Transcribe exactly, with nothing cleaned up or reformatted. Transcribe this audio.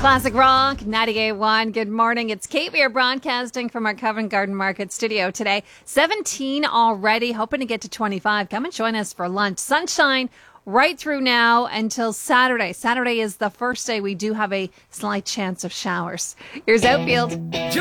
Classic Rock, ninety-eight point one. Good morning. It's Kate. We are broadcasting from our Covent Garden Market studio today. seventeen already, hoping to get to twenty-five. Come and join us for lunch. Sunshine right through now until Saturday. Saturday is the first day we do have a slight chance of showers. Here's Outfield.